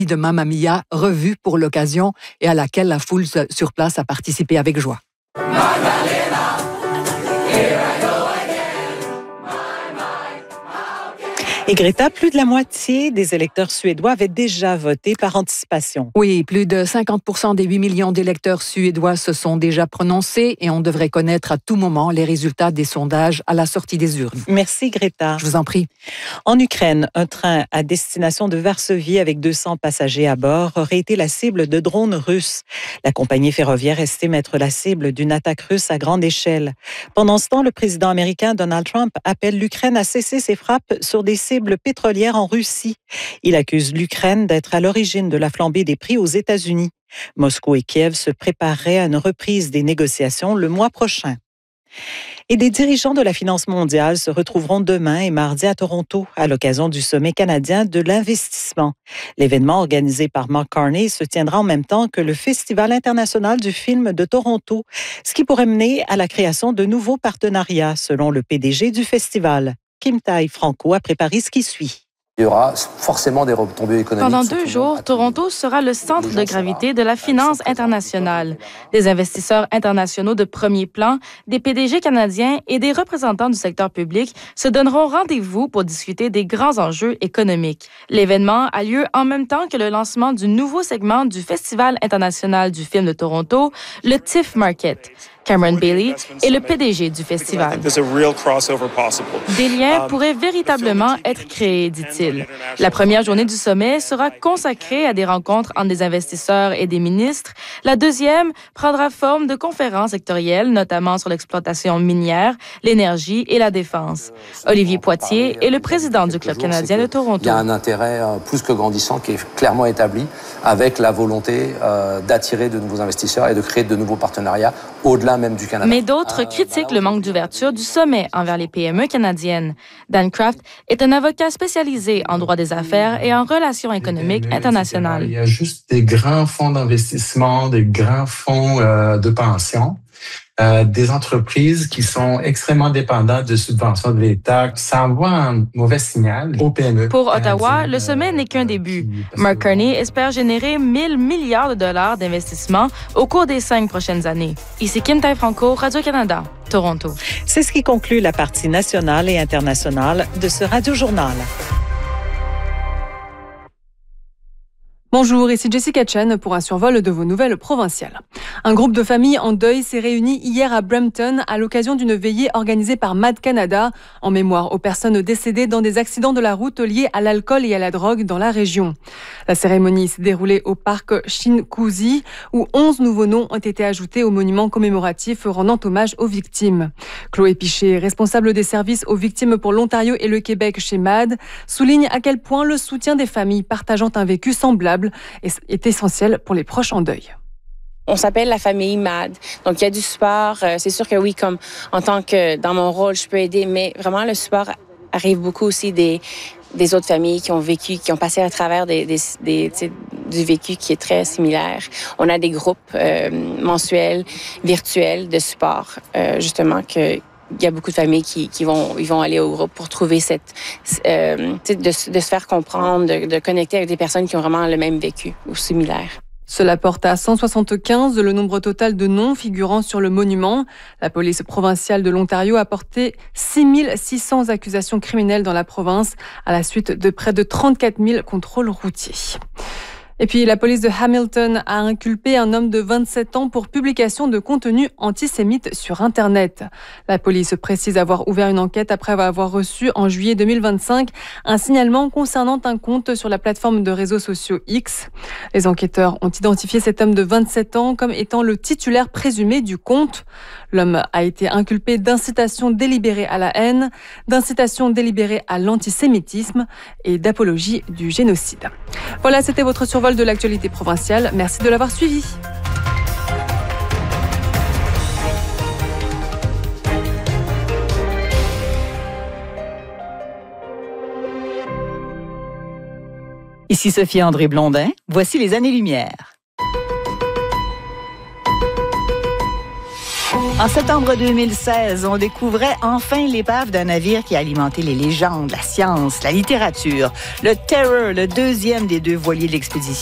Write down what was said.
de Mamma Mia, revue pour l'occasion et à laquelle la foule sur place a participé avec joie. Magdalena, here I go again. Et Greta, plus de la moitié des électeurs suédois avaient déjà voté par anticipation. Oui, plus de 50% des 8 millions d'électeurs suédois se sont déjà prononcés et on devrait connaître à tout moment les résultats des sondages à la sortie des urnes. Merci Greta. Je vous en prie. En Ukraine, un train à destination de Varsovie avec 200 passagers à bord aurait été la cible de drones russes. La compagnie ferroviaire estime être la cible d'une attaque russe à grande échelle. Pendant ce temps, le président américain Donald Trump appelle l'Ukraine à cesser ses frappes sur des cibles pétrolières en Russie. Il accuse l'Ukraine d'être à l'origine de la flambée des prix aux États-Unis. Moscou et Kiev se prépareraient à une reprise des négociations le mois prochain. Et des dirigeants de la finance mondiale se retrouveront demain et mardi à Toronto à l'occasion du sommet canadien de l'investissement. L'événement organisé par Mark Carney se tiendra en même temps que le Festival international du film de Toronto, ce qui pourrait mener à la création de nouveaux partenariats, selon le PDG du festival. Kim Tai-Franco a préparé ce qui suit. Il y aura forcément des retombées économiques. Pendant 2 jours, Toronto sera le centre de gravité de la finance internationale. Des investisseurs internationaux de premier plan, des PDG canadiens et des représentants du secteur public se donneront rendez-vous pour discuter des grands enjeux économiques. L'événement a lieu en même temps que le lancement du nouveau segment du Festival international du film de Toronto, le TIFF Market. Cameron Bailey est le PDG du festival. Des liens pourraient véritablement être créés, dit-il. La première journée du sommet sera consacrée à des rencontres entre des investisseurs et des ministres. La deuxième prendra forme de conférences sectorielles, notamment sur l'exploitation minière, l'énergie et la défense. Olivier Poitier est le président du Club canadien de Toronto. Il y a un intérêt plus que grandissant qui est clairement établi avec la volonté d'attirer de nouveaux investisseurs et de créer de nouveaux partenariats au-delà même du Canada. Mais d'autres critiquent le manque d'ouverture du sommet envers les PME canadiennes. Dan Craft est un avocat spécialisé en droit des affaires et en relations économiques internationales. Il y a juste des grands fonds d'investissement, des grands fonds de pension. Des entreprises qui sont extrêmement dépendantes de subventions de l'État. Ça envoie un mauvais signal aux PME. Pour Ottawa, le sommet n'est qu'un début. Mark Carney espère générer 1 000 milliards de dollars d'investissement au cours des 5 prochaines années. Ici Kim Tai-Franco, Radio-Canada, Toronto. C'est ce qui conclut la partie nationale et internationale de ce Radio-Journal. Bonjour, ici Jessica Chen pour un survol de vos nouvelles provinciales. Un groupe de familles en deuil s'est réuni hier à Brampton à l'occasion d'une veillée organisée par MAD Canada en mémoire aux personnes décédées dans des accidents de la route liés à l'alcool et à la drogue dans la région. La cérémonie s'est déroulée au parc Shinkuzi où 11 nouveaux noms ont été ajoutés au monument commémoratif rendant hommage aux victimes. Chloé Piché, responsable des services aux victimes pour l'Ontario et le Québec chez MAD, souligne à quel point le soutien des familles partageant un vécu semblable est essentiel pour les proches en deuil. On s'appelle la famille MAD. Donc, il y a du support. C'est sûr que oui, comme en tant que dans mon rôle, je peux aider, mais vraiment, le support arrive beaucoup aussi des autres familles qui ont vécu, qui ont passé à travers du vécu qui est très similaire. On a des groupes mensuels, virtuels de support, justement, il y a beaucoup de familles qui vont aller au groupe pour trouver de se faire comprendre, de connecter avec des personnes qui ont vraiment le même vécu ou similaire. Cela porte à 175 le nombre total de noms figurant sur le monument. La police provinciale de l'Ontario a porté 6600 accusations criminelles dans la province à la suite de près de 34 000 contrôles routiers. Et puis, la police de Hamilton a inculpé un homme de 27 ans pour publication de contenu antisémite sur Internet. La police précise avoir ouvert une enquête après avoir reçu en juillet 2025 un signalement concernant un compte sur la plateforme de réseaux sociaux X. Les enquêteurs ont identifié cet homme de 27 ans comme étant le titulaire présumé du compte. L'homme a été inculpé d'incitation délibérée à la haine, d'incitation délibérée à l'antisémitisme et d'apologie du génocide. Voilà, c'était votre survol de l'actualité provinciale. Merci de l'avoir suivi. Ici Sophie-André Blondin, voici les années-lumière. En septembre 2016, on découvrait enfin l'épave d'un navire qui a alimenté les légendes, la science, la littérature. Le Terror, le deuxième des 2 voiliers de l'expédition,